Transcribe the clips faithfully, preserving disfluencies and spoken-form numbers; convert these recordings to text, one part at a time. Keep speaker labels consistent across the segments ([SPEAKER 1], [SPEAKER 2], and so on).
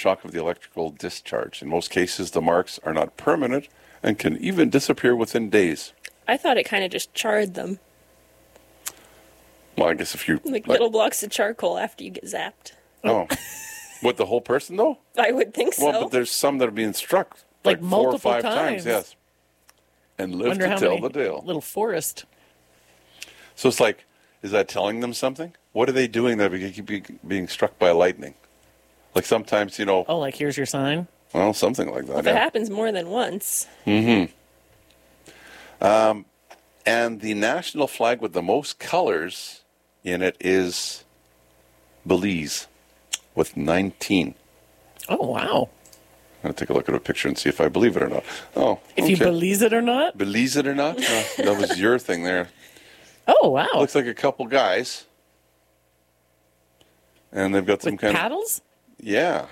[SPEAKER 1] shock of the electrical discharge. In most cases, the marks are not permanent and can even disappear within days.
[SPEAKER 2] I thought it kind of just charred them.
[SPEAKER 1] Well, I guess if you...
[SPEAKER 2] Like,
[SPEAKER 1] like
[SPEAKER 2] little blocks of charcoal after you get zapped.
[SPEAKER 1] Oh. What, the whole person, though?
[SPEAKER 2] I would think so.
[SPEAKER 1] Well, but there's some that are being struck
[SPEAKER 3] Like
[SPEAKER 1] like, four or
[SPEAKER 3] multiple
[SPEAKER 1] five times.
[SPEAKER 3] times.
[SPEAKER 1] Yes. And live
[SPEAKER 3] Wonder
[SPEAKER 1] to
[SPEAKER 3] how
[SPEAKER 1] tell
[SPEAKER 3] many
[SPEAKER 1] the tale.
[SPEAKER 3] little forest.
[SPEAKER 1] So it's like, is that telling them something? What are they doing that they keep be- being struck by lightning? Like sometimes, you know,
[SPEAKER 3] Oh, like here's your sign.
[SPEAKER 1] well, something like that.
[SPEAKER 2] If it
[SPEAKER 1] yeah.
[SPEAKER 2] happens more than once.
[SPEAKER 1] And the national flag with the most colors in it is Belize with nineteen.
[SPEAKER 3] Oh, wow.
[SPEAKER 1] I'm going to take a look at a picture and see if I believe it or not. Oh,
[SPEAKER 3] If you
[SPEAKER 1] okay.
[SPEAKER 3] believe it or not.
[SPEAKER 1] Believe it or not? Uh, that was your thing there.
[SPEAKER 3] Oh, wow.
[SPEAKER 1] Looks like a couple guys. And they've got some
[SPEAKER 3] With
[SPEAKER 1] kind
[SPEAKER 3] paddles?
[SPEAKER 1] of... Yeah.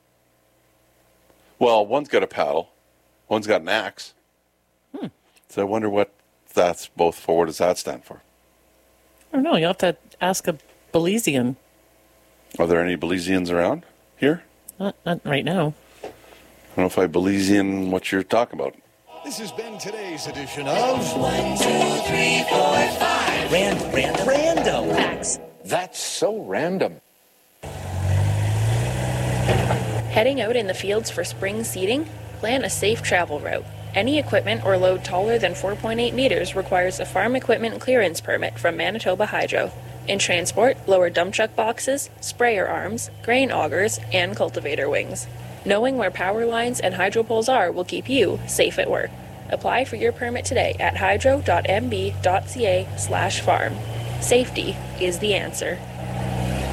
[SPEAKER 1] Well, one's got a paddle. One's got an axe.
[SPEAKER 3] Hmm.
[SPEAKER 1] So I wonder what that's both for. What does that stand for?
[SPEAKER 3] I don't know. You'll have to ask a Belizean.
[SPEAKER 1] Are there any Belizeans around here?
[SPEAKER 3] Not, not right now.
[SPEAKER 1] I don't know if I Belizean what you're talking about.
[SPEAKER 4] This has been today's edition of
[SPEAKER 5] One, two, three, four, five.
[SPEAKER 6] Random, random, random.
[SPEAKER 5] Facts.
[SPEAKER 6] That's so random.
[SPEAKER 2] Heading out in the fields for spring seeding? Plan a safe travel route. Any equipment or load taller than four point eight meters requires a farm equipment clearance permit from Manitoba Hydro. In transport, lower dump truck boxes, sprayer arms, grain augers, and cultivator wings. Knowing where power lines and hydro poles are will keep you safe at work. Apply for your permit today at hydro dot m b dot c a slash farm. Safety is the answer.